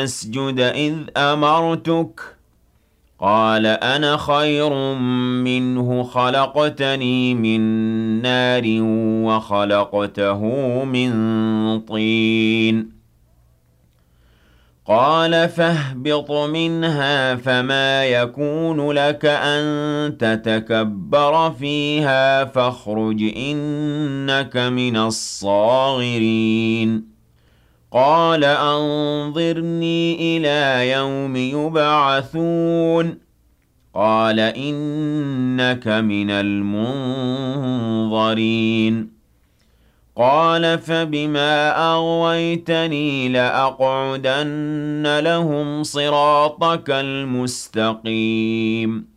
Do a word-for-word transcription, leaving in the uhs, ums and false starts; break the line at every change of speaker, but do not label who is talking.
اسجد إذ أمرتك قال أنا خير منه خلقتني من نار وخلقته من طين قال فاهبط منها فما يكون لك أن تتكبر فيها فاخرج إنك من الصاغرين قال أنظرني إلى يوم يبعثون قال إنك من المنظرين قال فبما أغويتني لأقعدن لهم صراطك المستقيم